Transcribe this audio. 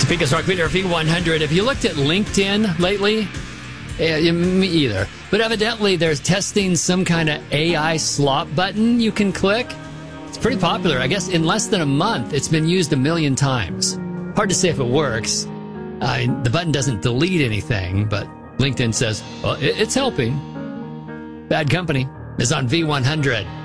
Pika's Rock Meter V100. Have you looked at LinkedIn lately? Me either. But evidently, they're testing some kind of AI slot button you can click. It's pretty popular. I guess in less than a month, it's been used 1 million times. Hard to say if it works. The button doesn't delete anything, but LinkedIn says, well, it's helping. Bad Company is on V100.